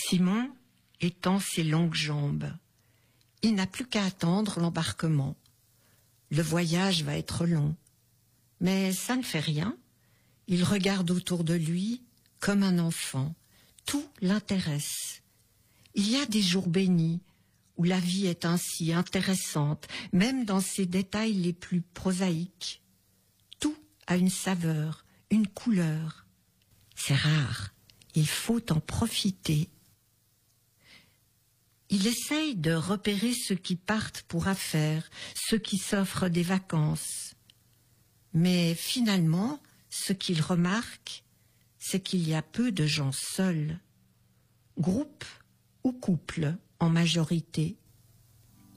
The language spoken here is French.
Simon étend ses longues jambes. Il n'a plus qu'à attendre l'embarquement. Le voyage va être long. Mais ça ne fait rien. Il regarde autour de lui comme un enfant. Tout l'intéresse. Il y a des jours bénis où la vie est ainsi intéressante, même dans ses détails les plus prosaïques. Tout a une saveur, une couleur. C'est rare. Il faut en profiter. Il essaye de repérer ceux qui partent pour affaires, ceux qui s'offrent des vacances. Mais finalement, ce qu'il remarque, c'est qu'il y a peu de gens seuls. Groupes ou couples en majorité.